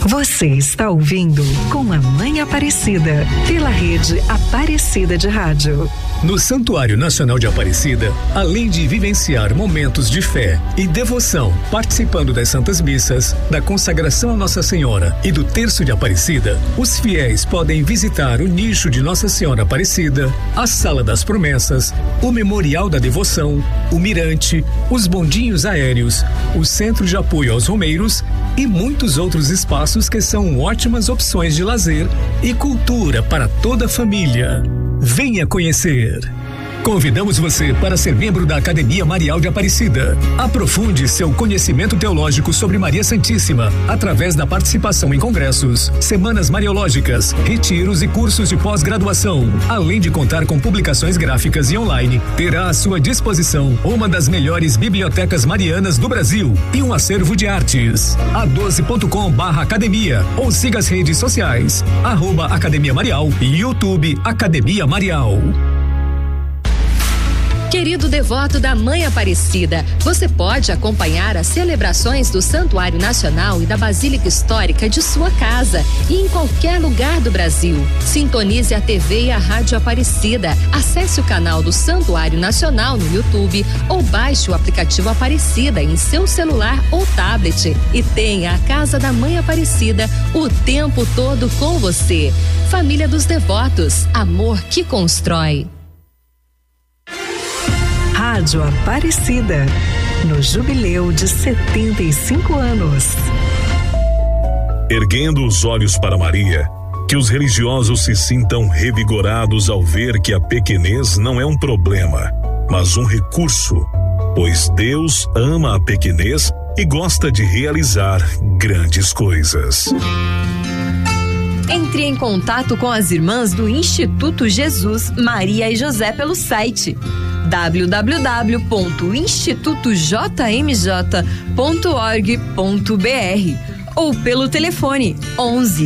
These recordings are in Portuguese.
Você está ouvindo Com a Mãe Aparecida, pela rede Aparecida de Rádio. No Santuário Nacional de Aparecida, além de vivenciar momentos de fé e devoção, participando das Santas Missas, da consagração a Nossa Senhora e do Terço de Aparecida, os fiéis podem visitar o nicho de Nossa Senhora Aparecida, a Sala das Promessas, o Memorial da Devoção, o Mirante, os bondinhos aéreos, o Centro de Apoio aos Romeiros e muitos outros espaços que são ótimas opções de lazer e cultura para toda a família. Venha conhecer. Convidamos você para ser membro da Academia Marial de Aparecida. Aprofunde seu conhecimento teológico sobre Maria Santíssima através da participação em congressos, semanas mariológicas, retiros e cursos de pós-graduação. Além de contar com publicações gráficas e online, terá à sua disposição uma das melhores bibliotecas marianas do Brasil e um acervo de artes. a12.com/academia ou siga as redes sociais @Academia Marial e YouTube Academia Marial. Querido devoto da Mãe Aparecida, você pode acompanhar as celebrações do Santuário Nacional e da Basílica Histórica de sua casa e em qualquer lugar do Brasil. Sintonize a TV e a Rádio Aparecida, acesse o canal do Santuário Nacional no YouTube ou baixe o aplicativo Aparecida em seu celular ou tablet e tenha a Casa da Mãe Aparecida o tempo todo com você. Família dos Devotos, amor que constrói. Rádio Aparecida, no jubileu de 75 anos. Erguendo os olhos para Maria, que os religiosos se sintam revigorados ao ver que a pequenez não é um problema, mas um recurso, pois Deus ama a pequenez e gosta de realizar grandes coisas. Entre em contato com as irmãs do Instituto Jesus, Maria e José pelo site www.institutojmj.org.br ou pelo telefone 11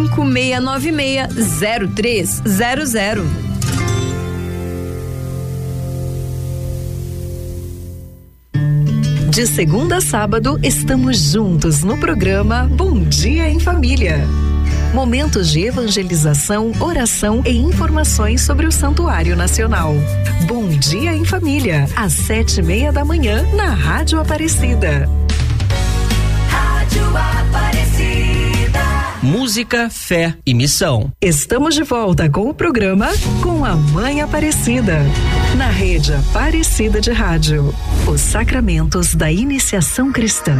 5696 0300. De segunda a sábado, estamos juntos no programa Bom Dia em Família. Momentos de evangelização, oração e informações sobre o Santuário Nacional. Bom Dia em Família, às 7:30 da manhã, na Rádio Aparecida. Rádio Aparecida. Música, fé e missão. Estamos de volta com o programa Com a Mãe Aparecida, na rede Aparecida de Rádio. Os sacramentos da iniciação cristã.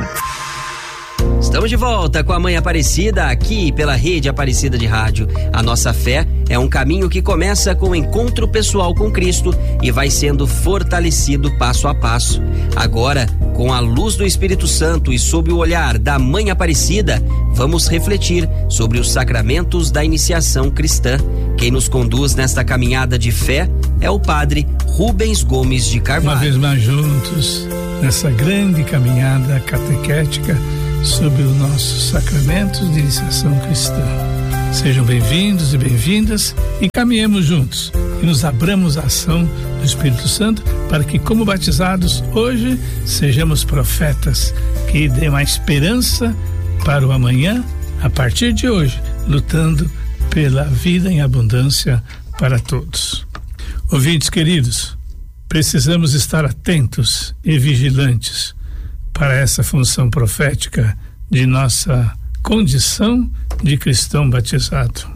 Estamos de volta com a Mãe Aparecida aqui pela rede Aparecida de Rádio. A nossa fé é um caminho que começa com o encontro pessoal com Cristo e vai sendo fortalecido passo a passo. Agora, com a luz do Espírito Santo e sob o olhar da Mãe Aparecida, vamos refletir sobre os sacramentos da iniciação cristã. Quem nos conduz nesta caminhada de fé é o Padre Rubens Gomes de Carvalho. Uma vez mais juntos, nessa grande caminhada catequética sobre os nossos sacramentos de iniciação cristã. Sejam bem-vindos e bem-vindas e caminhemos juntos e nos abramos à ação do Espírito Santo para que, como batizados, hoje sejamos profetas que dêem uma esperança para o amanhã, a partir de hoje, lutando pela vida em abundância para todos. Ouvintes queridos, precisamos estar atentos e vigilantes para essa função profética de nossa condição de cristão batizado.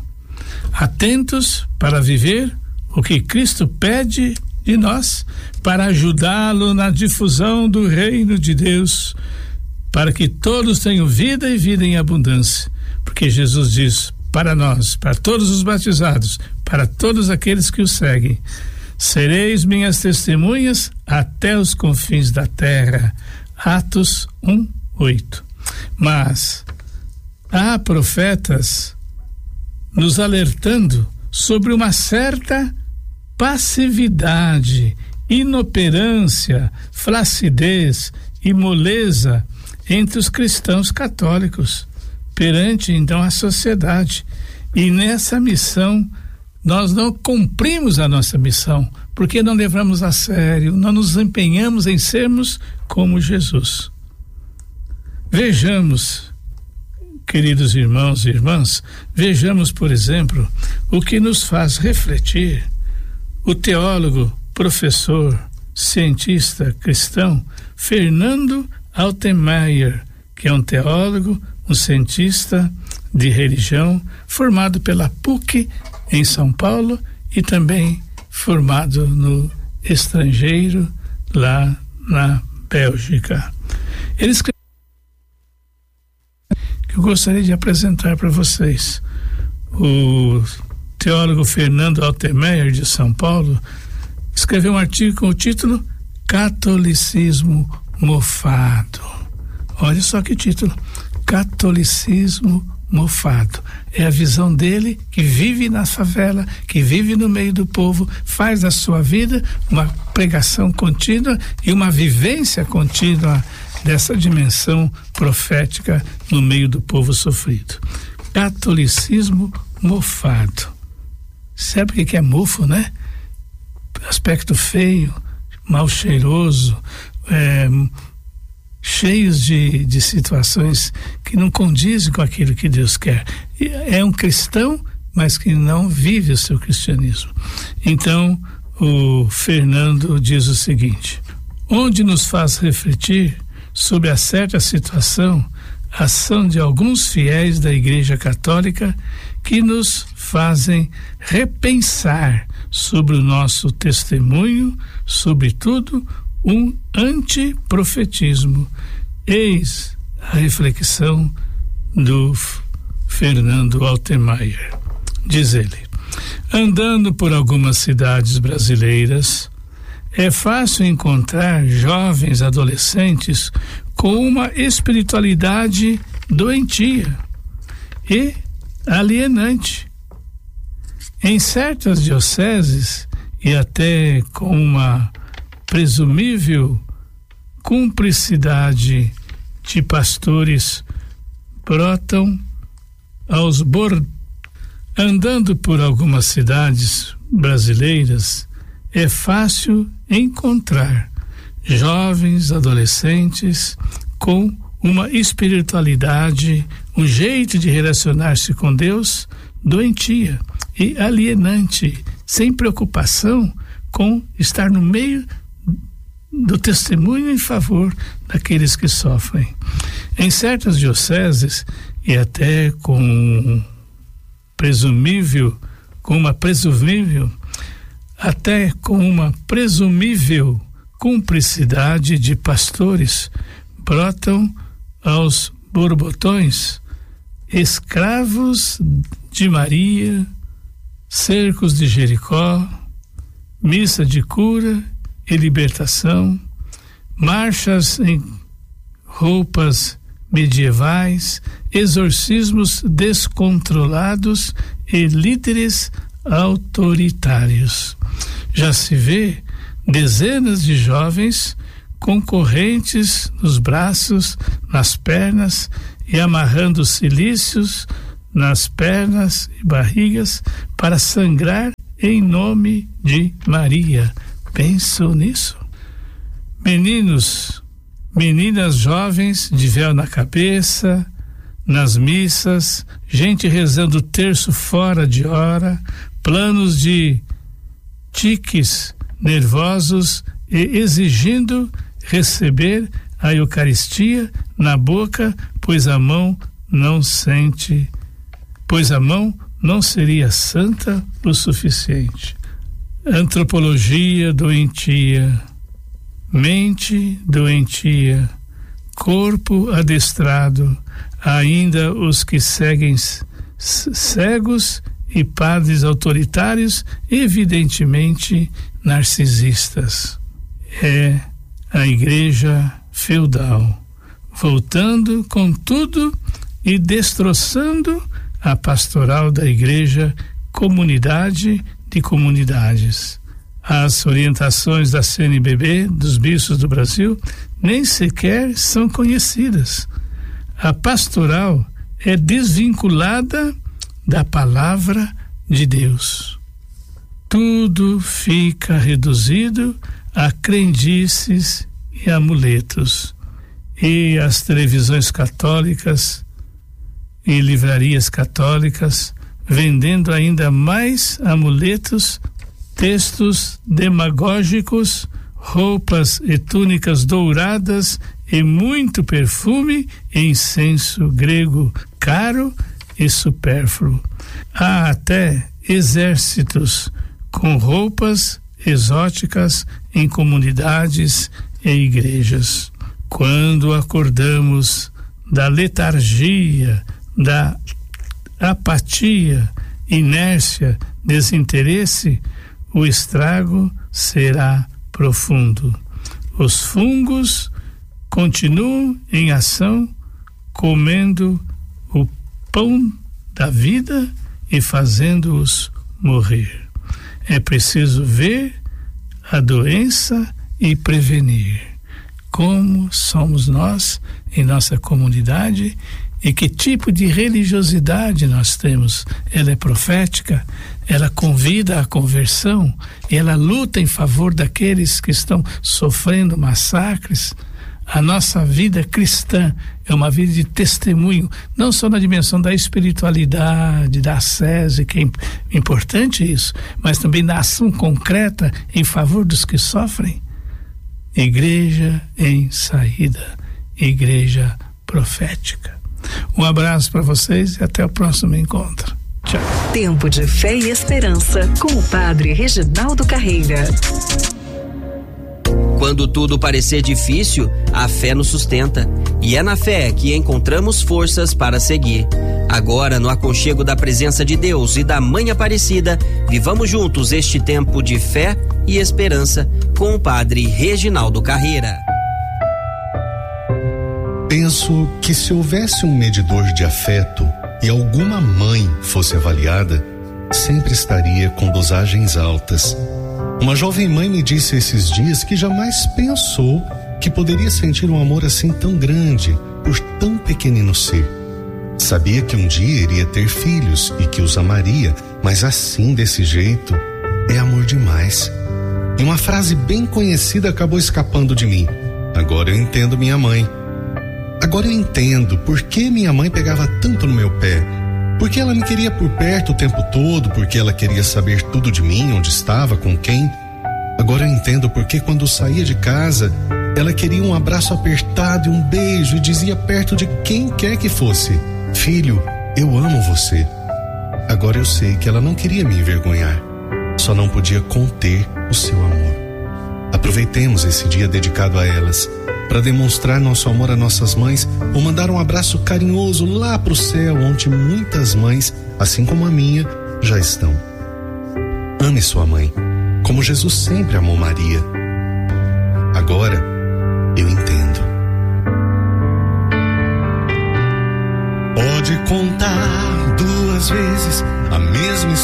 Atentos para viver o que Cristo pede de nós, para ajudá-lo na difusão do reino de Deus, para que todos tenham vida e vida em abundância, porque Jesus diz para nós, para todos os batizados, para todos aqueles que o seguem: sereis minhas testemunhas até os confins da terra. Atos 1:8. Mas há profetas nos alertando sobre uma certa passividade, inoperância, flacidez e moleza entre os cristãos católicos perante então a sociedade. E nessa missão nós não cumprimos a nossa missão, porque não levamos a sério, não nos empenhamos em sermos como Jesus. Vejamos queridos irmãos e irmãs, vejamos, por exemplo, o que nos faz refletir o teólogo, professor, cientista cristão Fernando Altenmayer, que é um teólogo, um cientista de religião, formado pela PUC em São Paulo e também formado no estrangeiro, lá na Bélgica. Ele escreveu que eu gostaria de apresentar para vocês. O teólogo Fernando Altenmayer, de São Paulo, escreveu um artigo com o título Catolicismo Mofado. Olha só que título: Catolicismo Mofado. É a visão dele, que vive na favela, que vive no meio do povo, faz da sua vida uma pregação contínua e uma vivência contínua dessa dimensão profética no meio do povo sofrido. Catolicismo mofado. Sabe o que é mofo, né? Aspecto feio, mal cheiroso, cheios de situações que não condizem com aquilo que Deus quer. É um cristão, mas que não vive o seu cristianismo. Então, o Fernando diz o seguinte: onde nos faz refletir sobre a certa situação, a ação de alguns fiéis da Igreja Católica que nos fazem repensar sobre o nosso testemunho, sobretudo um antiprofetismo. Eis a reflexão do Fernando Altenmayer. Diz ele: andando por algumas cidades brasileiras, é fácil encontrar jovens adolescentes com uma espiritualidade doentia e alienante. Em certas dioceses, e até com uma presumível cumplicidade de pastores, brotam aos andando por algumas cidades brasileiras, é fácil encontrar jovens adolescentes com uma espiritualidade, um jeito de relacionar-se com Deus doentia e alienante, sem preocupação com estar no meio do testemunho em favor daqueles que sofrem. Em certas dioceses, e até com uma presumível cumplicidade de pastores, brotam aos borbotões escravos de Maria, cercos de Jericó, missa de cura e libertação, marchas em roupas medievais, exorcismos descontrolados e líderes autoritários. Já se vê dezenas de jovens com correntes nos braços, nas pernas e amarrando cilícios nas pernas e barrigas para sangrar em nome de Maria. Pensou nisso? Meninos, meninas jovens de véu na cabeça, nas missas, gente rezando o terço fora de hora, planos de tiques nervosos e exigindo receber a Eucaristia na boca, pois a mão não seria santa o suficiente. Antropologia doentia, mente doentia, corpo adestrado, ainda os que seguem cegos e padres autoritários, evidentemente narcisistas. É a igreja feudal, voltando com tudo e destroçando a pastoral da igreja comunidade de comunidades. As orientações da CNBB, dos bispos do Brasil, nem sequer são conhecidas. A pastoral é desvinculada da palavra de Deus. Tudo fica reduzido a crendices e amuletos. E as televisões católicas e livrarias católicas, vendendo ainda mais amuletos, textos demagógicos, roupas e túnicas douradas e muito perfume e incenso grego caro e supérfluo. Há até exércitos com roupas exóticas em comunidades e igrejas. Quando acordamos da letargia, da apatia, inércia, desinteresse, o estrago será profundo. Os fungos continuam em ação, comendo o pão da vida e fazendo-os morrer. É preciso ver a doença e prevenir. Como somos nós em nossa comunidade e que tipo de religiosidade nós temos. Ela é profética, ela convida à conversão, ela luta em favor daqueles que estão sofrendo massacres. A nossa vida cristã é uma vida de testemunho, não só na dimensão da espiritualidade, da ascese, que é importante isso, mas também na ação concreta em favor dos que sofrem. Igreja em saída, igreja profética. Um abraço para vocês e até o próximo encontro. Tchau. Tempo de Fé e Esperança com o Padre Reginaldo Carreira. Quando tudo parecer difícil, a fé nos sustenta. E é na fé que encontramos forças para seguir. Agora, no aconchego da presença de Deus e da Mãe Aparecida, vivamos juntos este tempo de fé e esperança com o Padre Reginaldo Carreira. Penso que se houvesse um medidor de afeto e alguma mãe fosse avaliada, sempre estaria com dosagens altas. Uma jovem mãe me disse esses dias que jamais pensou que poderia sentir um amor assim tão grande por tão pequenino ser. Sabia que um dia iria ter filhos e que os amaria, mas assim, desse jeito, é amor demais. E uma frase bem conhecida acabou escapando de mim. Agora eu entendo minha mãe. Agora eu entendo por que minha mãe pegava tanto no meu pé. Porque ela me queria por perto o tempo todo, porque ela queria saber tudo de mim, onde estava, com quem. Agora eu entendo porque quando saía de casa, ela queria um abraço apertado e um beijo e dizia perto de quem quer que fosse: filho, eu amo você. Agora eu sei que ela não queria me envergonhar, só não podia conter o seu amor. Aproveitemos esse dia dedicado a elas para demonstrar nosso amor a nossas mães ou mandar um abraço carinhoso lá pro céu, onde muitas mães, assim como a minha, já estão. Ame sua mãe, como Jesus sempre amou Maria. Agora eu entendo. Pode contar 2 vezes a mesma